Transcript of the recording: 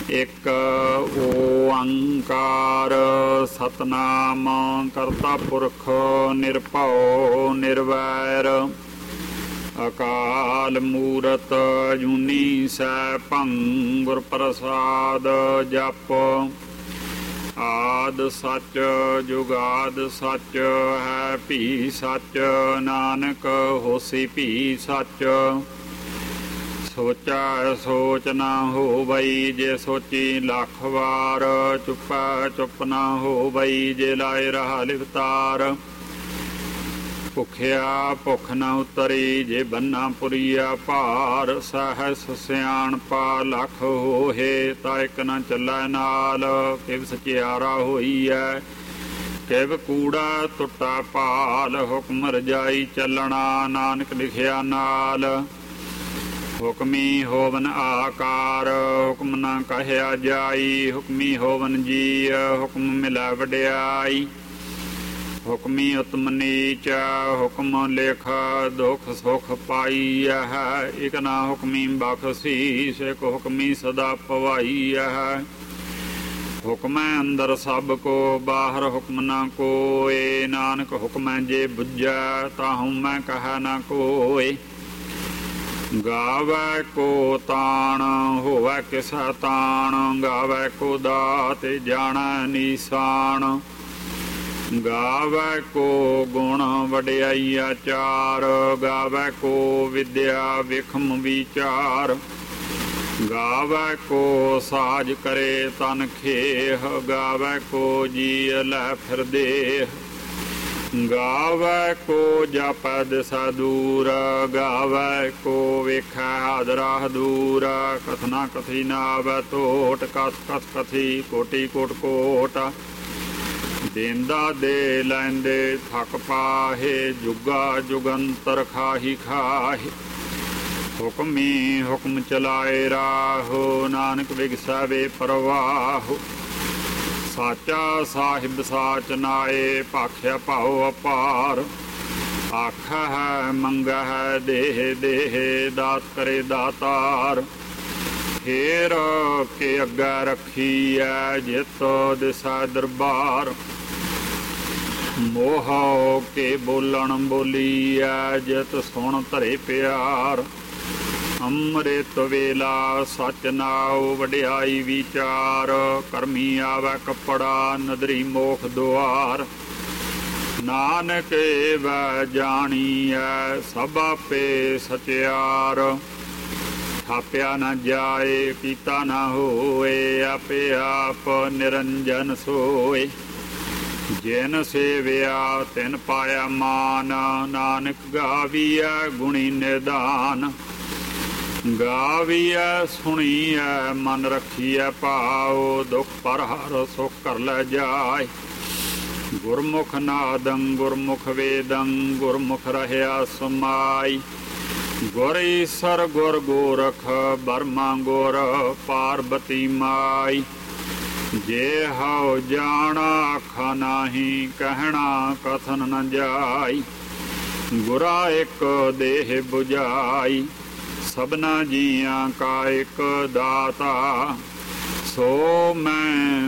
ਇੱਕ ਓੰਕਾਰ ਸਤਨਾਮ ਕਰਤਾ ਪੁਰਖ ਨਿਰਭਉ ਨਿਰਵੈਰ ਅਕਾਲ ਮੂਰਤ ਜੂਨੀ ਸੈਭੰ ਗੁਰ ਪ੍ਰਸਾਦ ਜਪ ਆਦ ਸੱਚ ਜੁਗਾਦ ਸੱਚ ਹੈ ਭੀ ਸੱਚ ਨਾਨਕ ਹੋਸੀ ਭੀ ਸੱਚ ਸੋਚਾ ਸੋਚ ਨਾ ਹੋਵਈ ਜੇ ਸੋਚੀ ਲੱਖ ਵਾਰ ਚੁੱਪਾ ਚੁੱਪ ਨਾ ਹੋਵਈ ਜੇ ਲਾਏ ਰਹਾ ਲਿਵਤਾਰ ਭੁੱਖਿਆ ਭੁੱਖ ਨਾ ਉਤਰੀ ਜੇ ਬੰਨਾ ਪੁਰੀਆ ਭਾਰ ਸਹਿਸ ਸਿਆਣਪਾ ਲੱਖ ਹੋਏ ਤਾਂ ਇੱਕ ਨਾ ਚੱਲੈ ਨਾਲ ਕਿਵ ਸਚਿਆਰਾ ਹੋਈ ਐ ਕਿਵ ਕੂੜਾ ਟੁੱਟਾ ਭਾਲ ਹੁਕਮ ਰਜਾਈ ਚੱਲਣਾ ਨਾਨਕ ਲਿਖਿਆ ਨਾਲ ਹੁਕਮੀ ਹੋਵਨ ਆਕਾਰ ਹੁਕਮ ਨਾ ਕਹਿਆ ਜਾਈ ਹੁਕਮੀ ਹੋਵਨ ਜੀ ਹੁਕਮ ਮਿਲੈ ਵਡਿਆਈ ਹੁਕਮੀ ਉਤਮ ਨੀਚ ਹੁਕਮ ਲਿਖ ਦੁਖ ਸੁਖ ਪਾਈ ਹੈ ਇਕ ਨਾ ਹੁਕਮੀ ਬਖਸ਼ੀਸ ਇਕ ਹੁਕਮੀ ਸਦਾ ਪਵਾਈ ਹੈ ਹੁਕਮੈ ਅੰਦਰ ਸਭ ਕੋ ਬਾਹਰ ਹੁਕਮ ਨਾ ਕੋਏ ਨਾਨਕ ਹੁਕਮੈ ਜੇ ਬੁੱਝੈ ਤਾਹੂ ਮੈਂ ਕਹੈ ਨਾ ਕੋਏ ਗਾਵੈ ਕੋ ਤਾਣ ਹੋਵੈ ਕਿਸੈ ਤਾਣ ਗਾਵੈ ਕੋ ਦਾਤ ਜਾਣੈ ਨੀਸਾਨ ਗਾਵੈ ਕੋ ਗੁਣ ਵਡਿਆਈ ਆਚਾਰ ਗਾਵੈ ਕੋ ਵਿਦਿਆ ਵਿਖਮ ਵਿਚਾਰ ਗਾਵੈ ਕੋ ਸਾਜ ਕਰੇ ਤਨ ਖੇਹ ਗਾਵੈ ਕੋ ਜੀ ਲੈ ਫਿਰ ਦੇਹ ਗਾਵੈ ਕੋ ਜਪੈ ਦਿਸਾ ਦੂਰ ਗਾਵੈ ਕੋ ਵੇਖੈ ਹਾਦਰਾ ਦੂਰ ਕਥਨਾ ਕਥੀ ਨਾ ਆਵੈ ਟੋਟ ਕਥ ਕਥ ਕਥੀ ਕੋਟੀ ਕੋਟ ਕੋਟ ਦੇਂਦਾ ਦੇ ਲੈਂਦੇ ਥਕ ਪਾਹੇ ਜੁਗਾ ਜੁਗੰਤਰ ਖਾਹੀ ਖਾਹੇ ਹੁਕਮੀ ਹੁਕਮ ਚਲਾਏ ਰਾਹੋ ਨਾਨਕ ਵਿਗਸੈ ਪਰਵਾਹੋ ਸਾਚਾ ਸਾਹਿਬ ਸਾਚ ਨਾਏ ਭਾਖਿਆ ਭਾਉ ਅਪਾਰ ਆਖਾ ਹੈ ਮੰਗਾ ਹੈ ਦੇਹ ਦੇਹ ਦਾਤ ਕਰੇ ਦਾਤਾਰ ਫੇਰ ਕੇ ਅੱਗਾ ਰੱਖੀ ਐ ਜਿਤ ਦਿਸਾ ਦਰਬਾਰ ਮੋਹ ਕੇ ਬੋਲਣ ਬੋਲੀ ਐ ਜਿਤ ਸੁਣ ਧਰੇ ਪਿਆਰ ਅੰਮ੍ਰਿਤ ਵੇਲਾ ਸਚ ਨਾਉ ਵਡਿਆਈ ਵਿਚਾਰ ਕਰਮੀ ਆਵੈ ਕੱਪੜਾ ਨਦਰੀ ਮੋਖ ਦੁਆਰ ਨਾਨਕ ਵੈ ਜਾਣੀਐ ਸਭ ਆਪੇ ਸਚਿਆਰ ਥਾਪਿਆ ਨਾ ਜਾਏ ਕੀਤਾ ਨਾ ਹੋਏ ਆਪੇ ਆਪ ਨਿਰੰਜਨ ਸੋਏ ਜਿਨ ਸੇਵਿਆ ਤਿਨ ਪਾਇਆ ਮਾਨ ਨਾਨਕ ਗਾਵੀਐ ਗੁਣੀ ਨਿਦਾਨ ਗਾਵੀਐ ਸੁਣੀਐ ਮਨ ਰੱਖੀਐ ਭਾਉ ਦੁਖ ਪਰ ਹਰ ਸੁਖ ਕਰ ਲੈ ਜਾਏ ਗੁਰਮੁਖ ਨਾਦੰ ਗੁਰਮੁਖ ਵੇਦੰ ਗੁਰਮੁਖ ਰਹਿਆ ਸਮਾਈ ਗੁਰ ਈਸਰ ਗੁਰ ਗੋਰਖ ਬਰਮਾ ਗੁਰ ਪਾਰਬਤੀ ਮਾਈ ਜੇ ਹਉ ਜਾਣਾ ਆਖਾ ਨਾਹੀ ਕਹਿਣਾ ਕਥਨ ਨ ਜਾਈ ਗੁਰਾ ਇੱਕ ਦੇਹ ਬੁਝਾਈ ਸਭਨਾ ਜੀਆਂ ਕਾ ਇੱਕ ਦਾਤਾ ਸੋ ਮੈਂ